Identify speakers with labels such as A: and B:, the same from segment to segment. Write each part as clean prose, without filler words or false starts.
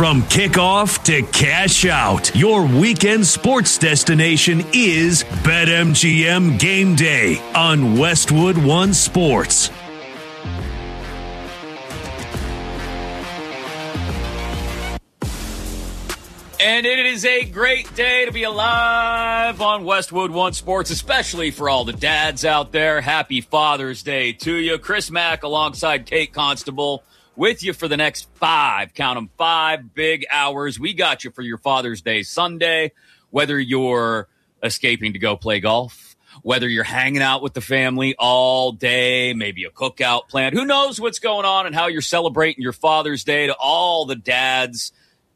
A: From kickoff to cash out, your weekend sports destination is BetMGM Game Day on Westwood One Sports.
B: And it is a great day to be alive on Westwood One Sports, especially for all the dads out there. Happy Father's Day to you. Chris Mack alongside Kate Constable with you for the next 5 big hours. We got you for your Father's Day Sunday, whether you're escaping to go play golf, whether you're hanging out with the family all day, maybe a cookout plan. Who knows what's going on and how you're celebrating your Father's Day. To all the dads,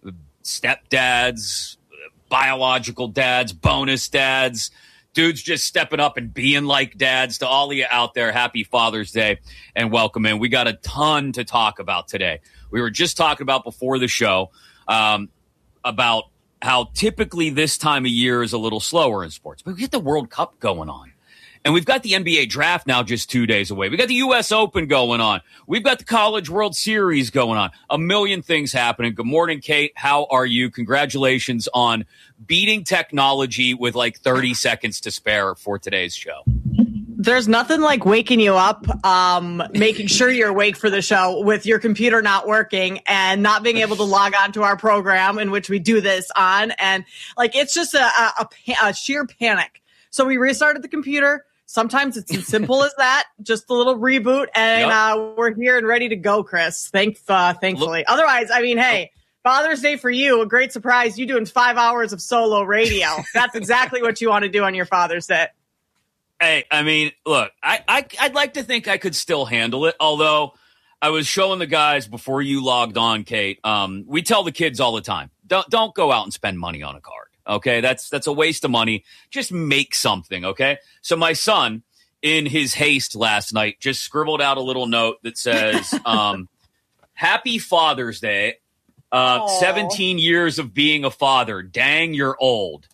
B: stepdads, biological dads, bonus dads, dudes just stepping up and being like dads. To all of you out there, happy Father's Day and welcome in. We got a ton to talk about today. We were just talking about before the show about how typically this time of year is a little slower in sports. But we get the World Cup going on. And we've got the NBA draft now just 2 days away. We got the U.S. Open going on. We've got the College World Series going on. A million things happening. Good morning, Kate. How are you? Congratulations on beating technology with like 30 seconds to spare for today's show.
C: There's nothing like waking you up, making sure you're awake for the show with your computer not working and not being able to log on to our program in which we do this on. And like, it's just a sheer panic. So we restarted the computer. Sometimes it's as simple as that, just a little reboot, and we're here and ready to go, Chris. Thankfully. Otherwise, I mean, hey, Father's Day for you, a great surprise. You doing 5 hours of solo radio. That's exactly what you want to do on your Father's Day.
B: Hey, I mean, look, I'd like to think I could still handle it, although I was showing the guys before you logged on, Kate. We tell the kids all the time, don't go out and spend money on a card. Okay, that's a waste of money. Just make something, okay? So my son, in his haste last night, just scribbled out a little note that says, Happy Father's Day. 17 years of being a father. Dang, you're old.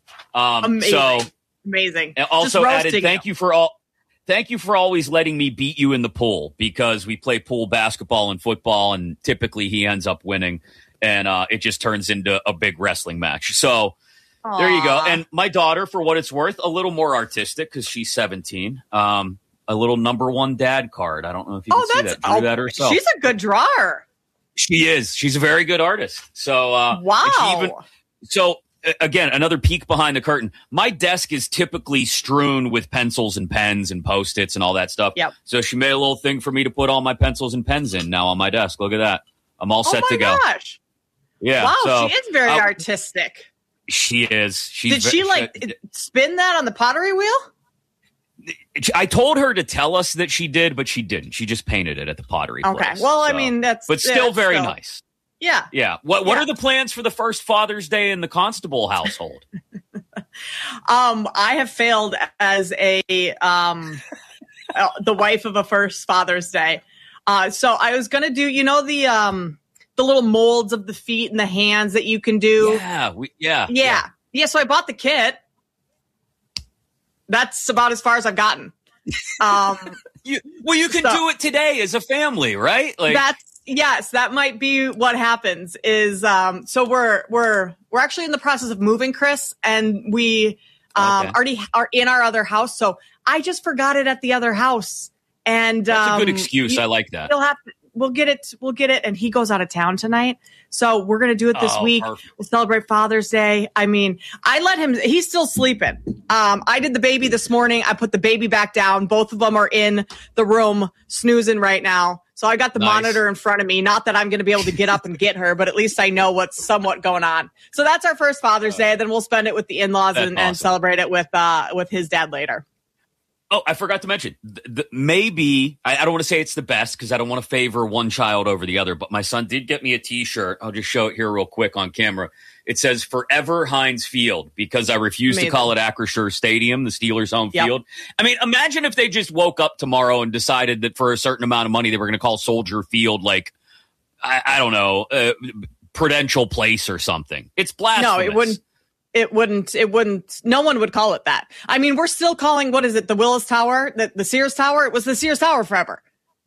C: Amazing.
B: And also added, thank you for always letting me beat you in the pool, because we play pool basketball and football, and typically he ends up winning, and it just turns into a big wrestling match. So there you go. And my daughter, for what it's worth, a little more artistic because she's 17. A little number 1 dad card. I don't know if you can see that. Drew that herself.
C: She's a good drawer.
B: She is. She's a very good artist. So
C: wow.
B: Again, another peek behind the curtain. My desk is typically strewn with pencils and pens and Post-its and all that stuff.
C: Yep.
B: So she made a little thing for me to put all my pencils and pens in now on my desk. Look at that. I'm all set to go.
C: Oh, my gosh.
B: Yeah.
C: Wow,
B: so,
C: she is very artistic.
B: She is.
C: Did she spin that on the pottery wheel?
B: I told her to tell us that she did, but she didn't. She just painted it at the pottery place.
C: Okay. Well, I mean,
B: but still very nice.
C: Yeah.
B: Yeah. What are the plans for the first Father's Day in the Constable household?
C: I have failed as the wife of a first Father's Day. So I was going to do, the little molds of the feet and the hands that you can do. Yeah. So I bought the kit. That's about as far as I've gotten.
B: You can do it today as a family, right?
C: That might be what happens is, so we're actually in the process of moving, Chris, and we, already are in our other house. So I just forgot it at the other house. And
B: that's a good excuse. I like that.
C: We'll get it. And he goes out of town tonight. So we're going to do it this week. Perfect. We'll celebrate Father's Day. I mean, I let him, he's still sleeping. I did the baby this morning. I put the baby back down. Both of them are in the room snoozing right now. So I got the monitor in front of me. Not that I'm going to be able to get up and get her, but at least I know what's somewhat going on. So that's our first Father's Day. Then we'll spend it with the in-laws and celebrate it with his dad later.
B: Oh, I forgot to mention, maybe, I don't want to say it's the best because I don't want to favor one child over the other, but my son did get me a T-shirt. I'll just show it here real quick on camera. It says Forever Heinz Field because I refuse to call it Acrisure Stadium, the Steelers' home field. I mean, imagine if they just woke up tomorrow and decided that for a certain amount of money they were going to call Soldier Field like, I don't know, Prudential Place or something. It's blasphemous.
C: No, it wouldn't, no one would call it that. I mean, we're still calling, what is it, the Willis Tower, the Sears Tower? It was the Sears Tower forever.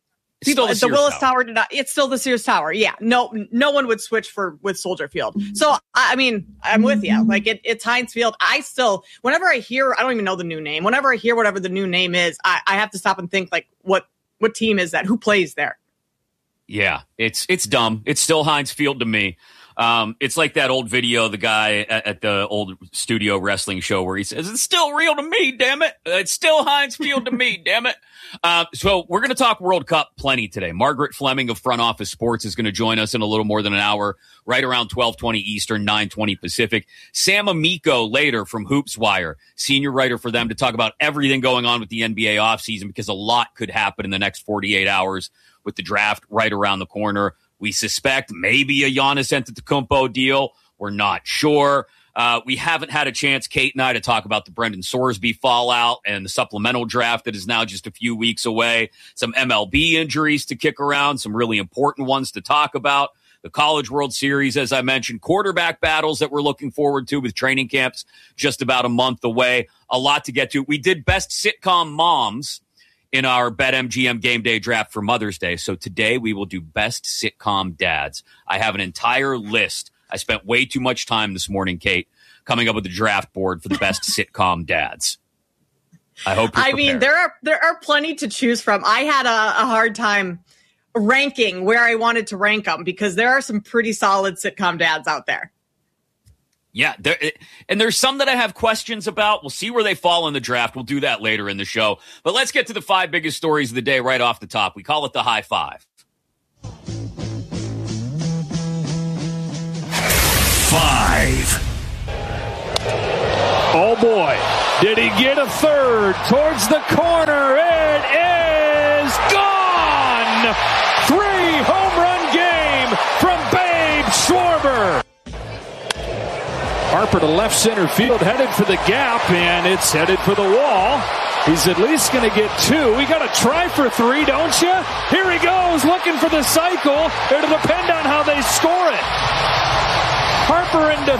C: People, the Willis Tower did not. It's still the Sears Tower. Yeah, no one would switch with Soldier Field. So I mean, I'm with you. Like it's Heinz Field. Whenever I hear, I don't even know the new name. Whenever I hear whatever the new name is, I have to stop and think like, what team is that? Who plays there?
B: Yeah, it's dumb. It's still Heinz Field to me. It's like that old video, the guy at the old studio wrestling show where he says, it's still real to me, damn it. It's still Heinz Field to me, damn it. So we're going to talk World Cup plenty today. Margaret Fleming of Front Office Sports is going to join us in a little more than an hour, right around 12:20 Eastern, 9:20 Pacific. Sam Amico later from HoopsWire, senior writer for them, to talk about everything going on with the NBA offseason, because a lot could happen in the next 48 hours with the draft right around the corner. We suspect maybe a Giannis Antetokounmpo deal. We're not sure. We haven't had a chance, Kate and I, to talk about the Brendan Sorsby fallout and the supplemental draft that is now just a few weeks away. Some MLB injuries to kick around, some really important ones to talk about. The College World Series, as I mentioned, quarterback battles that we're looking forward to with training camps just about a month away. A lot to get to. We did best sitcom moms in our BetMGM Game Day draft for Mother's Day. So today we will do best sitcom dads. I have an entire list. I spent way too much time this morning, Kate, coming up with the draft board for the best sitcom dads. I hope you're prepared.
C: I mean, there are plenty to choose from. I had a hard time ranking where I wanted to rank them because there are some pretty solid sitcom dads out there.
B: Yeah, there's some that I have questions about. We'll see where they fall in the draft. We'll do that later in the show. But let's get to the 5 biggest stories of the day right off the top. We call it the High Five.
A: 5.
D: Oh, boy. Did he get a third towards the corner? It is gone! 3-home run game from Babe Schwarber. Harper to left center field, headed for the gap, and it's headed for the wall. He's at least going to get 2. We got to try for 3, don't you? Here he goes, looking for the cycle. It'll depend on how they score it. Harper into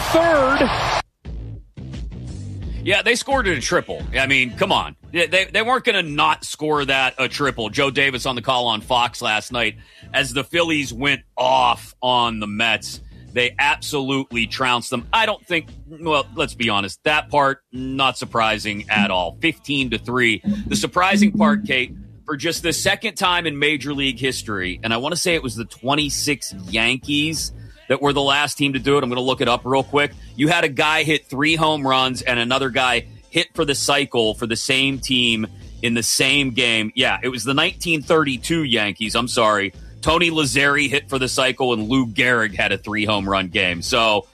D: third.
B: Yeah, they scored it a triple. I mean, come on. They weren't going to not score that a triple. Joe Davis on the call on Fox last night as the Phillies went off on the Mets. They absolutely trounced them. I don't think, well, let's be honest, that part, not surprising at all. 15-3. The surprising part, Kate, for just the second time in Major League history, and I want to say it was the 26 Yankees that were the last team to do it. I'm going to look it up real quick. You had a guy hit 3 home runs and another guy hit for the cycle for the same team in the same game. Yeah, it was the 1932 Yankees. I'm sorry. Tony Lazzeri hit for the cycle, and Lou Gehrig had a 3-home run game. So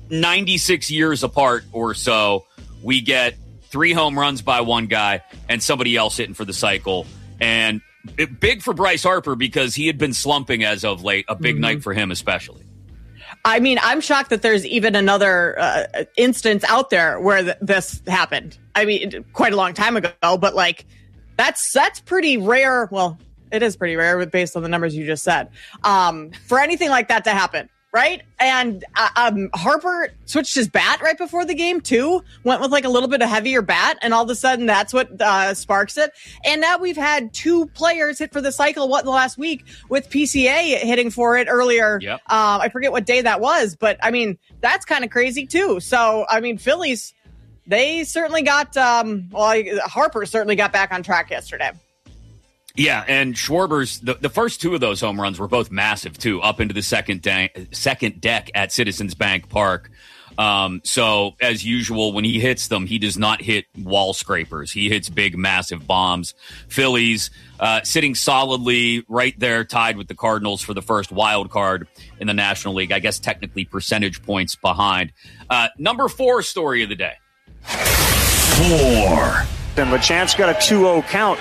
B: 96 years apart or so, we get 3 home runs by one guy and somebody else hitting for the cycle. And big for Bryce Harper because he had been slumping as of late. A big night for him especially.
C: I mean, I'm shocked that there's even another instance out there where this happened. I mean, quite a long time ago, but like that's pretty rare. Well, it is pretty rare based on the numbers you just said, for anything like that to happen, right? And Harper switched his bat right before the game, too. Went with like a little bit of heavier bat, and all of a sudden that's what sparks it. And now we've had 2 players hit for the cycle, in the last week, with PCA hitting for it earlier.
B: Yep.
C: I forget what day that was, but, I mean, that's kind of crazy, too. So, I mean, Phillies, they certainly got Harper certainly got back on track yesterday.
B: Yeah, and Schwarber's, the first 2 of those home runs were both massive, too, up into the second deck at Citizens Bank Park. So, as usual, when he hits them, he does not hit wall scrapers. He hits big, massive bombs. Phillies sitting solidly right there, tied with the Cardinals for the first wild card in the National League. I guess technically percentage points behind. Number 4 story of the day.
A: 4.
E: And LeChance got a 2-0 count.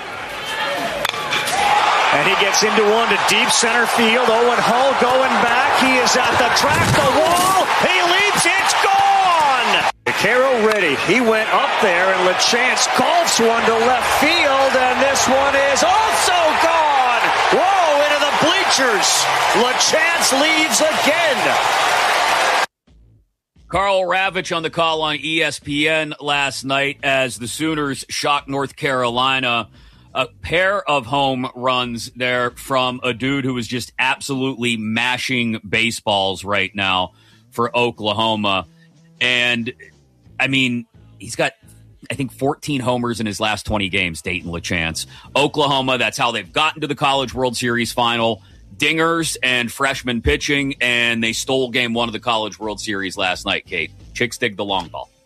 E: And he gets into one to deep center field. Owen Hull going back. He is at the track, the wall. He leaps. It's gone. Caro ready. He went up there, and LeChance golfs one to left field, and this one is also gone. Whoa, into the bleachers. LeChance leads again.
B: Carl Ravitch on the call on ESPN last night as the Sooners shocked North Carolina A pair of home runs there from a dude who is just absolutely mashing baseballs right now for Oklahoma. And, I mean, he's got, I think, 14 homers in his last 20 games, Dayton LaChance. Oklahoma, that's how they've gotten to the College World Series final. Dingers and freshman pitching, and they stole game one of the College World Series last night, Kate. Chicks dig the long ball.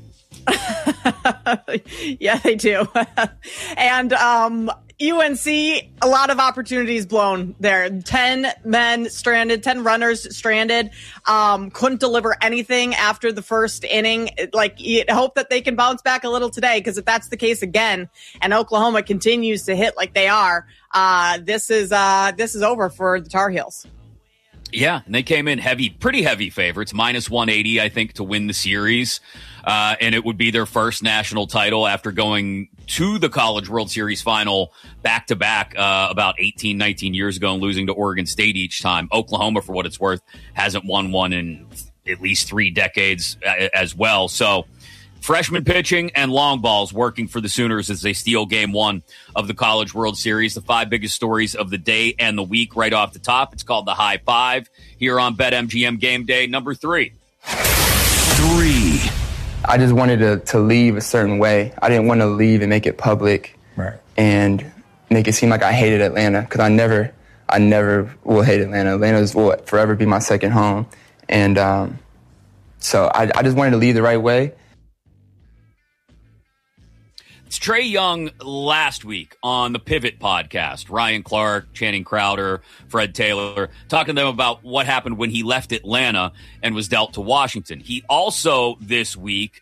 C: Yeah, they do. And UNC, a lot of opportunities blown there. 10 men stranded, 10 runners stranded. Couldn't deliver anything after the first inning. Like, you hope that they can bounce back a little today, because if that's the case again, and Oklahoma continues to hit like they are, this is over for the Tar Heels.
B: Yeah, and they came in heavy, pretty heavy favorites, minus 180, I think, to win the series. And it would be their first national title after going to the College World Series final back-to-back about 18, 19 years ago and losing to Oregon State each time. Oklahoma, for what it's worth, hasn't won one in at least 3 decades as well. So freshman pitching and long balls working for the Sooners as they steal game one of the College World Series. The 5 biggest stories of the day and the week right off the top. It's called the High Five here on BetMGM Game Day number 3.
F: I just wanted to leave a certain way. I didn't want to leave and make it public, right, and make it seem like I hated Atlanta, because I never will hate Atlanta. Atlanta will forever be my second home. And so I just wanted to leave the right way.
B: It's Trae Young last week on the Pivot podcast. Ryan Clark, Channing Crowder, Fred Taylor, talking to them about what happened when he left Atlanta and was dealt to Washington. He also this week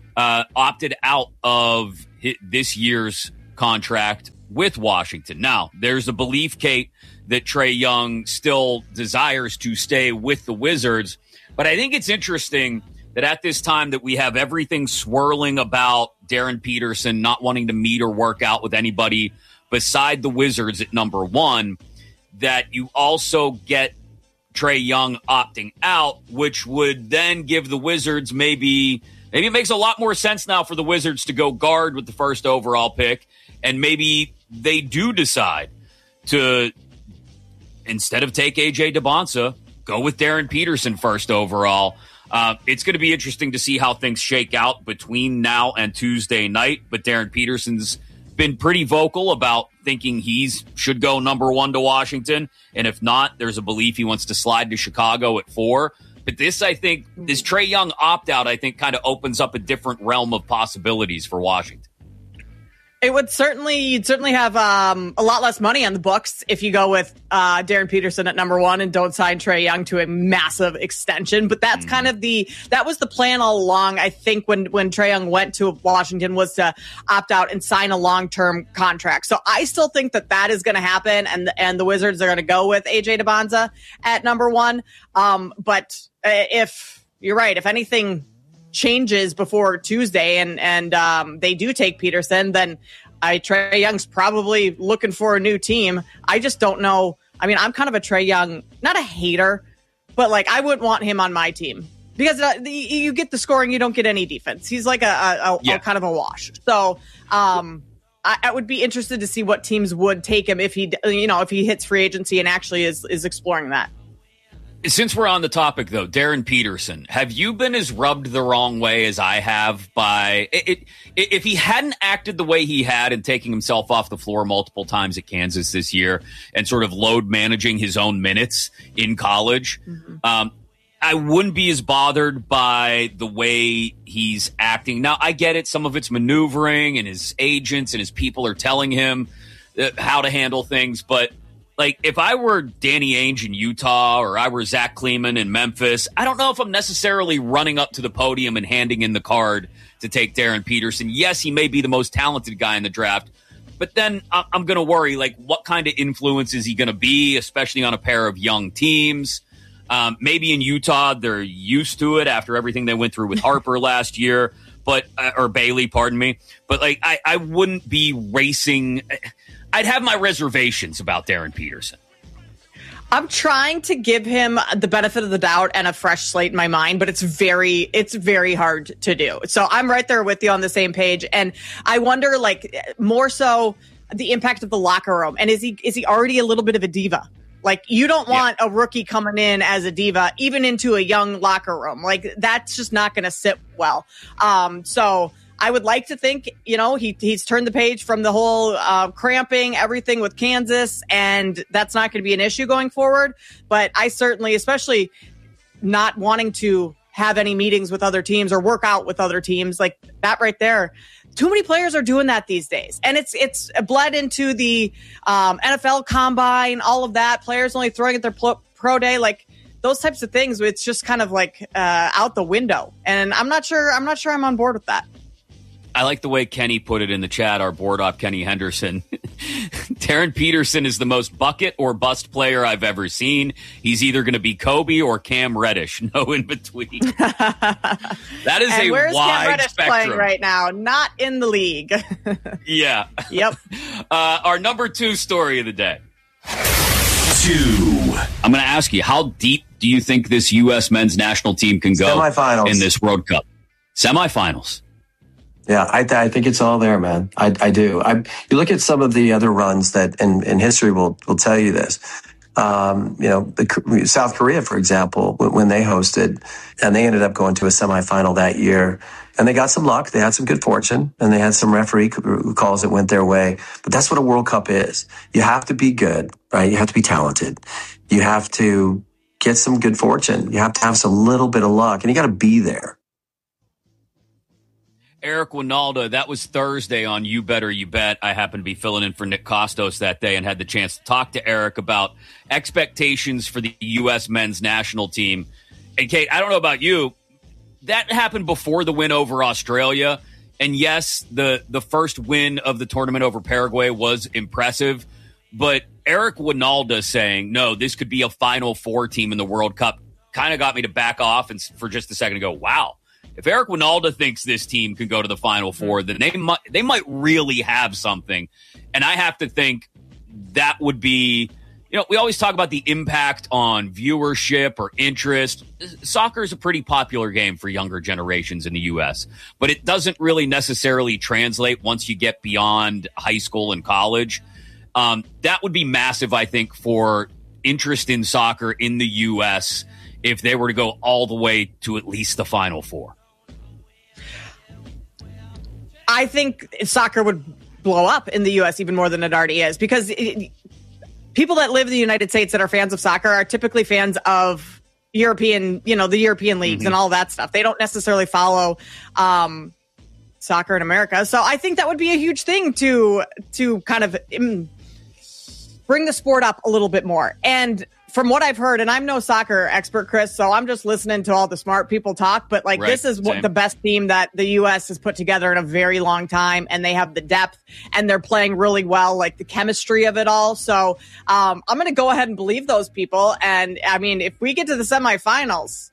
B: opted out of this year's contract with Washington. Now, there's a belief, Kate, that Trae Young still desires to stay with the Wizards, but I think it's interesting that at this time that we have everything swirling about Darren Peterson not wanting to meet or work out with anybody beside the Wizards at number 1, that you also get Trae Young opting out, which would then give the Wizards maybe it makes a lot more sense now for the Wizards to go guard with the first overall pick, and maybe they do decide to, instead of take A.J. Debonsa, go with Darren Peterson first overall. It's going to be interesting to see how things shake out between now and Tuesday night, but Darren Peterson's been pretty vocal about thinking he should go number 1 to Washington, and if not, there's a belief he wants to slide to Chicago at 4. But this Trae Young opt-out, I think, kind of opens up a different realm of possibilities for Washington.
C: You'd certainly have a lot less money on the books if you go with Darren Peterson at number 1 and don't sign Trae Young to a massive extension. But that's kind of that was the plan all along. I think when Trae Young went to Washington was to opt out and sign a long-term contract. So I still think that is going to happen, and the Wizards are going to go with AJ Debonsa at number 1. But if you're right, if anything changes before Tuesday and they do take Peterson, then Trae Young's probably looking for a new team. I just don't know. I mean, I'm kind of a Trae Young, not a hater, but like I wouldn't want him on my team because you get the scoring, you don't get any defense. He's like a kind of a wash. So I would be interested to see what teams would take him if he hits free agency and actually is exploring that.
B: Since we're on the topic, though, Darren Peterson, have you been as rubbed the wrong way as I have by it? If he hadn't acted the way he had and taking himself off the floor multiple times at Kansas this year and sort of load managing his own minutes in college, I wouldn't be as bothered by the way he's acting. Now, I get it. Some of it's maneuvering and his agents and his people are telling him how to handle things, but like, if I were Danny Ainge in Utah or I were Zach Kleiman in Memphis, I don't know if I'm necessarily running up to the podium and handing in the card to take Darren Peterson. Yes, he may be the most talented guy in the draft, but then I'm going to worry, like, what kind of influence is he going to be, especially on a pair of young teams? Maybe in Utah, they're used to it after everything they went through with Harper last year, or Bailey, pardon me. But, like, I wouldn't be racing. I'd have my reservations about Darren Peterson.
C: I'm trying to give him the benefit of the doubt and a fresh slate in my mind, but it's very hard to do. So I'm right there with you on the same page. And I wonder, like, more so the impact of the locker room? And is he already a little bit of a diva? Like, you don't want a rookie coming in as a diva, even into a young locker room. Like, that's just not going to sit well. So I would like to think, he's turned the page from the whole cramping, everything with Kansas, and that's not going to be an issue going forward. But I certainly, especially not wanting to have any meetings with other teams or work out with other teams, like that right there. Too many players are doing that these days. And it's bled into the NFL combine, all of that. Players only throwing at their pro day, like those types of things. It's just kind of like out the window. And I'm not sure I'm on board with that.
B: I like the way Kenny put it in the chat, our board op, Kenny Henderson. Taryn Peterson is the most bucket or bust player I've ever seen. He's either going to be Kobe or Cam Reddish. No in between. That is a
C: where's
B: wide
C: Cam Reddish
B: spectrum.
C: playing right now? Not in the league.
B: Yeah.
C: Yep.
B: Our number 2 story of the day.
A: 2.
B: I'm going to ask you, how deep do you think this U.S. men's national team can go in this World Cup? Semifinals.
G: Yeah, I think it's all there, man. I do. You look at some of the other runs that, and history will tell you this. South Korea, for example, when they hosted, and they ended up going to a semifinal that year, and they got some luck. They had some good fortune, and they had some referee calls that went their way. But that's what a World Cup is. You have to be good, right? You have to be talented. You have to get some good fortune. You have to have some little bit of luck, and you got to be there.
B: Eric Winalda, that was Thursday on You Better You Bet. I happened to be filling in for Nick Kostos that day and had the chance to talk to Eric about expectations for the U.S. men's national team. And Kate, I don't know about you, that happened before the win over Australia. And yes, the first win of the tournament over Paraguay was impressive. But Eric Winalda saying, no, this could be a Final Four team in the World Cup kind of got me to back off and for just a second to go, wow. If Eric Winalda thinks this team can go to the Final Four, then they might really have something. And I have to think that would be, we always talk about the impact on viewership or interest. Soccer is a pretty popular game for younger generations in the U.S., but it doesn't really necessarily translate once you get beyond high school and college. That would be massive, I think, for interest in soccer in the U.S. if they were to go all the way to at least the Final Four.
C: I think soccer would blow up in the U.S. even more than it already is, because people that live in the United States that are fans of soccer are typically fans of European, the European leagues and all that stuff. They don't necessarily follow soccer in America. So I think that would be a huge thing to kind of bring the sport up a little bit more. And from what I've heard, and I'm no soccer expert, Chris, so I'm just listening to all the smart people talk, but right, this is the best team that the U.S. has put together in a very long time, and they have the depth, and they're playing really well, like the chemistry of it all. So I'm going to go ahead and believe those people. And I mean, if we get to the semifinals,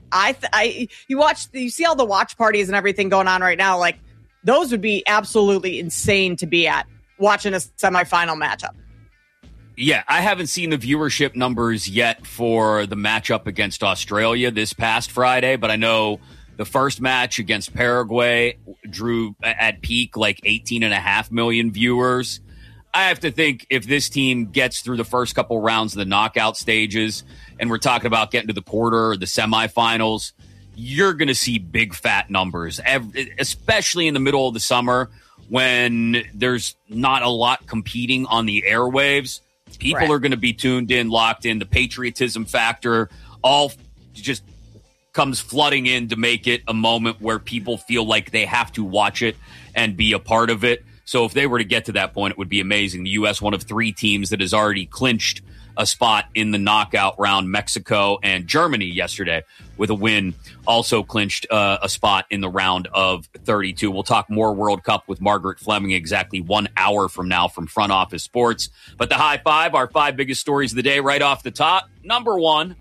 C: you see all the watch parties and everything going on right now, like those would be absolutely insane to be at, watching a semifinal matchup.
B: Yeah, I haven't seen the viewership numbers yet for the matchup against Australia this past Friday, but I know the first match against Paraguay drew at peak like 18.5 million viewers. I have to think if this team gets through the first couple rounds of the knockout stages, and we're talking about getting to the quarter or the semifinals, you're going to see big fat numbers, especially in the middle of the summer when there's not a lot competing on the airwaves. People are going to be tuned in, locked in. The patriotism factor all just comes flooding in to make it a moment where people feel like they have to watch it and be a part of it. So if they were to get to that point, it would be amazing. The U.S., one of 3 teams that has already clinched a spot in the knockout round. Mexico and Germany yesterday with a win also clinched a spot in the round of 32. We'll talk more World Cup with Margaret Fleming exactly 1 hour from now from Front Office Sports. But the high five, our 5 biggest stories of the day right off the top. Number 1.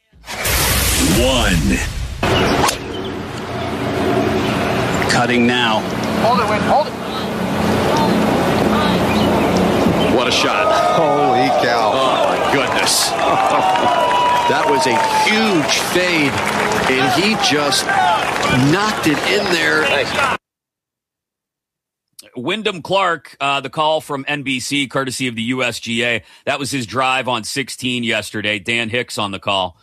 H: Cutting now.
E: Hold it, Win. Hold it.
H: What a shot.
I: Holy cow.
H: Oh, my goodness. That was a huge fade, and he just knocked it in there.
B: Wyndham Clark, the call from NBC, courtesy of the USGA, that was his drive on 16 yesterday. Dan Hicks on the call,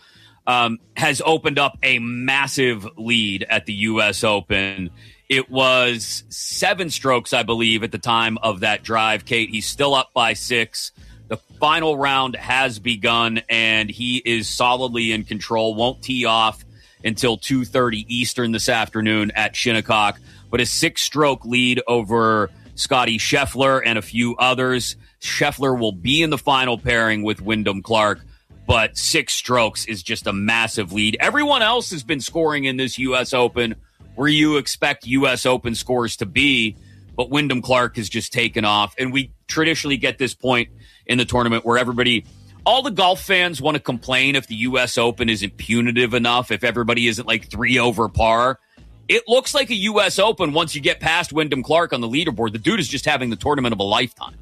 B: has opened up a massive lead at the U.S. Open. It was 7 strokes, I believe, at the time of that drive, Kate. He's still up by 6. The final round has begun, and he is solidly in control. Won't tee off until 2:30 Eastern this afternoon at Shinnecock. But a 6-stroke lead over Scotty Scheffler and a few others. Scheffler will be in the final pairing with Wyndham Clark, but 6 strokes is just a massive lead. Everyone else has been scoring in this U.S. Open where you expect U.S. Open scores to be, but Wyndham Clark has just taken off. And we traditionally get this point in the tournament where all the golf fans want to complain if the U.S. Open isn't punitive enough, if everybody isn't like 3 over par. It looks like a U.S. Open once you get past Wyndham Clark on the leaderboard. The dude is just having the tournament of a lifetime.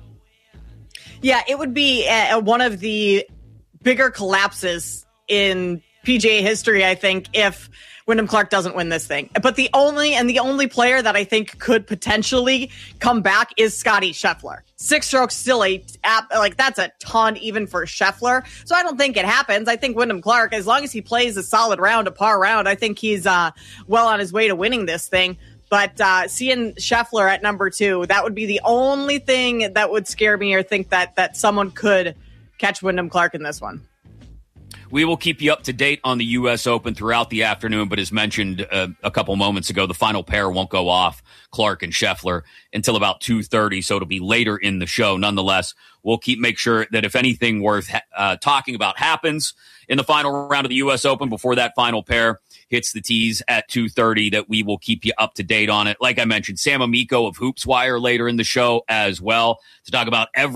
C: Yeah, it would be one of the bigger collapses in PGA history, I think, if Wyndham Clark doesn't win this thing. But the only player that I think could potentially come back is Scotty Scheffler. 6 strokes still that's a ton even for Scheffler. So I don't think it happens. I think Wyndham Clark, as long as he plays a solid round, a par round, I think he's well on his way to winning this thing. But seeing Scheffler at number 2, that would be the only thing that would scare me or think that someone could catch Wyndham Clark in this one.
B: We will keep you up to date on the U.S. Open throughout the afternoon, but as mentioned a couple moments ago, the final pair won't go off, Clark and Scheffler, until about 2:30, so it'll be later in the show. Nonetheless, we'll make sure that if anything worth talking about happens in the final round of the U.S. Open before that final pair hits the tees at 2:30, that we will keep you up to date on it. Like I mentioned, Sam Amico of Hoopswire later in the show as well to talk about every